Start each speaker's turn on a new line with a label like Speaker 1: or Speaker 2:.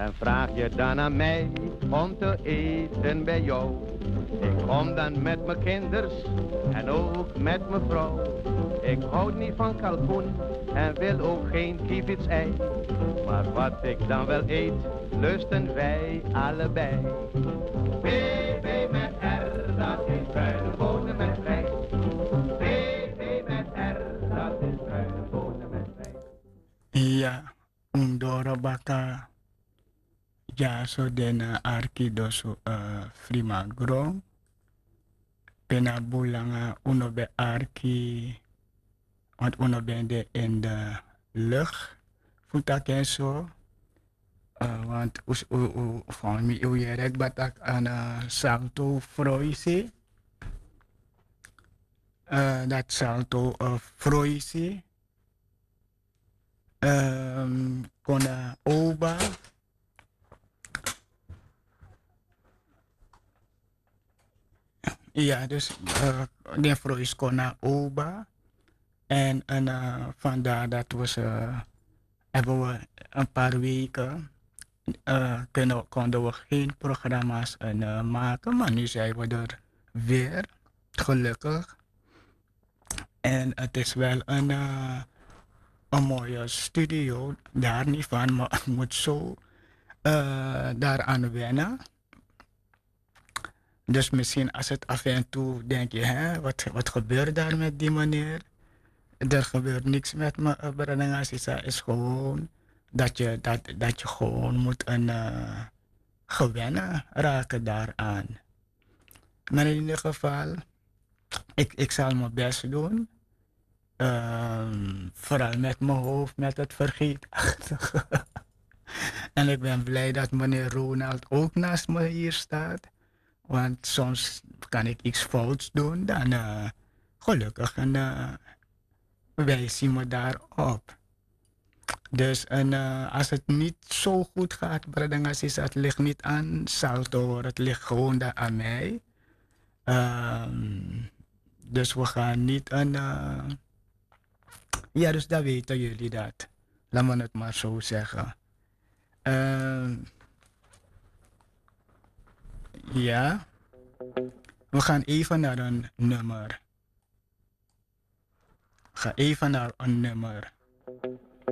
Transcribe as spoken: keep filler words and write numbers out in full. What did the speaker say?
Speaker 1: En vraag je dan aan mij om te eten bij jou. Ik kom dan met mijn kinders en ook met mijn vrouw. Ik houd niet van kalkoen en wil ook geen kievitsei. Maar wat ik dan wel eet, lusten wij allebei. B B met R, dat is bruine bonen met rijst. B B met R, dat is bruine bonen met rijst.
Speaker 2: Ja, undoro baka. Ja, so den arkidosu uh, frimagro. Pena bulanga uno be arki. Want uno bende in de lucht. Voetak en zo. Uh, want us, u, u, van mi u jerek batak aan uh, salto froisi. Uh, dat salto uh, froisi. Um, kona oba. Ja, dus uh, de frois kona oba. En, en uh, vandaar dat we uh, hebben we een paar weken uh, kunnen, konden we geen programma's uh, maken, maar nu zijn we er weer, gelukkig. En het is wel een, uh, een mooie studio, daar niet van, maar ik moet zo uh, daaraan wennen. Dus misschien als het af en toe denk je, hè, wat, wat gebeurt daar met die meneer? Er gebeurt niks met me, Bradangasa. Is gewoon dat je, dat, dat je gewoon moet een uh, gewennen raken daaraan. Maar in ieder geval, ik, ik zal mijn best doen. Um, vooral met mijn hoofd, met het vergeetachtige. En ik ben blij dat meneer Ronald ook naast me hier staat. Want soms kan ik iets fouts doen, dan uh, gelukkig en uh, wij zien me daarop. Dus en, uh, als het niet zo goed gaat, Bradangasis, het ligt niet aan Salto, het ligt gewoon daar aan mij. Um, dus we gaan niet een... Uh, ja, dus dat weten jullie dat. Laat me het maar zo zeggen. Uh, ja. We gaan even naar een nummer. Ga even naar een nummer.